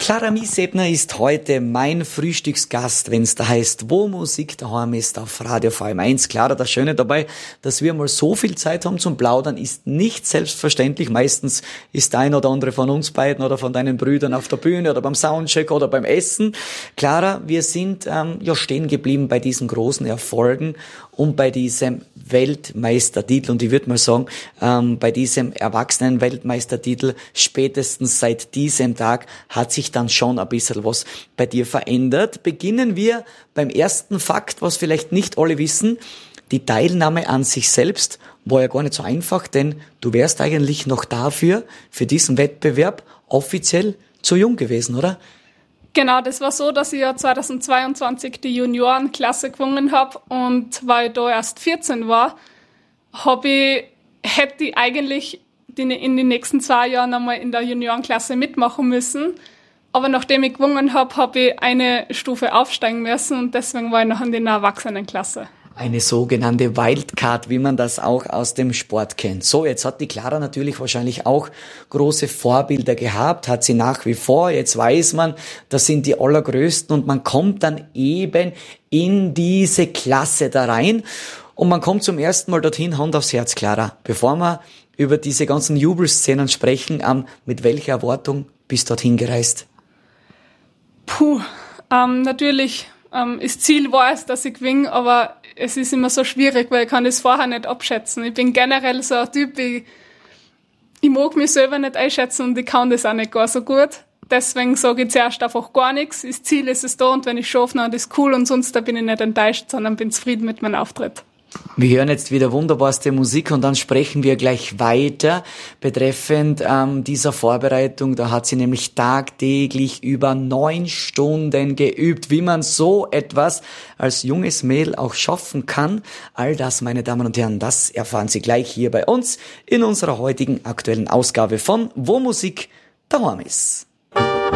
Clara Miesebner ist heute mein Frühstücksgast, wenn es da heißt, wo Musik daheim ist, auf Radio VM1. Clara, das Schöne dabei, dass wir mal so viel Zeit haben zum Plaudern, ist nicht selbstverständlich. Meistens ist der ein oder andere von uns beiden oder von deinen Brüdern auf der Bühne oder beim Soundcheck oder beim Essen. Clara, wir sind stehen geblieben bei diesen großen Erfolgen und bei diesem Weltmeistertitel. Und ich würde mal sagen, bei diesem Erwachsenen-Weltmeistertitel spätestens seit diesem Tag hat sich dann schon ein bisschen was bei dir verändert. Beginnen wir beim ersten Fakt, was vielleicht nicht alle wissen. Die Teilnahme an sich selbst war ja gar nicht so einfach, denn du wärst eigentlich noch für diesen Wettbewerb offiziell zu jung gewesen, oder? Genau, das war so, dass ich ja 2022 die Juniorenklasse gewonnen habe und weil ich da erst 14 war, hätte ich eigentlich in den nächsten 2 Jahren einmal in der Juniorenklasse mitmachen müssen. Aber nachdem ich gewonnen habe, habe ich eine Stufe aufsteigen müssen und deswegen war ich noch in der Erwachsenenklasse. Eine sogenannte Wildcard, wie man das auch aus dem Sport kennt. So, jetzt hat die Clara natürlich wahrscheinlich auch große Vorbilder gehabt, hat sie nach wie vor. Jetzt weiß man, das sind die allergrößten und man kommt dann eben in diese Klasse da rein und man kommt zum ersten Mal dorthin, Hand aufs Herz, Clara. Bevor wir über diese ganzen Jubelszenen sprechen, mit welcher Erwartung bist du dorthin gereist? Natürlich, das Ziel war es, dass ich gewinne, aber es ist immer so schwierig, weil ich kann das vorher nicht abschätzen. Ich bin generell so ein Typ, ich mag mich selber nicht einschätzen und ich kann das auch nicht gar so gut. Deswegen sage ich zuerst einfach gar nichts. Das Ziel ist es da und wenn ich schaffe, dann ist es cool und sonst da bin ich nicht enttäuscht, sondern bin zufrieden mit meinem Auftritt. Wir hören jetzt wieder wunderbarste Musik und dann sprechen wir gleich weiter betreffend dieser Vorbereitung. Da hat sie nämlich tagtäglich über 9 Stunden geübt, wie man so etwas als junges Mädel auch schaffen kann. All das, meine Damen und Herren, das erfahren Sie gleich hier bei uns in unserer heutigen aktuellen Ausgabe von Wo Musik daheim ist.